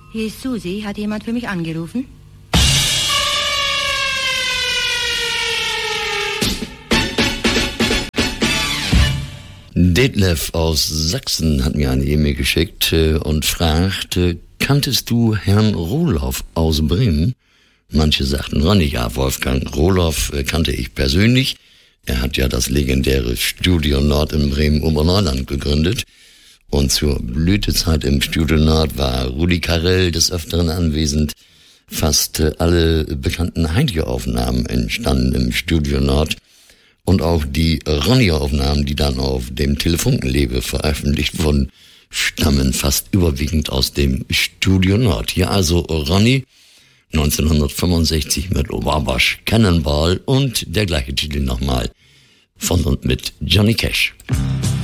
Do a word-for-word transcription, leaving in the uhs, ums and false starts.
Hier ist Susi. Hat jemand für mich angerufen? Detlef aus Sachsen hat mir eine E-Mail geschickt äh, und fragt, äh, kanntest du Herrn Rohloff aus Bremen? Manche sagten, Ronny, ja, Wolfgang Rohloff äh, kannte ich persönlich. Er hat ja das legendäre Studio Nord in Bremen-Oberneuland gegründet. Und zur Blütezeit im Studio Nord war Rudi Carrell des Öfteren anwesend. Fast äh, alle bekannten Heintje-Aufnahmen entstanden im Studio Nord. Und auch die Ronny-Aufnahmen, die dann auf dem Telefunkenlebe veröffentlicht wurden, stammen fast überwiegend aus dem Studio Nord. Hier also Ronny, neunzehnhundertfünfundsechzig mit Wabash Cannonball und der gleiche Titel nochmal von und mit Johnny Cash.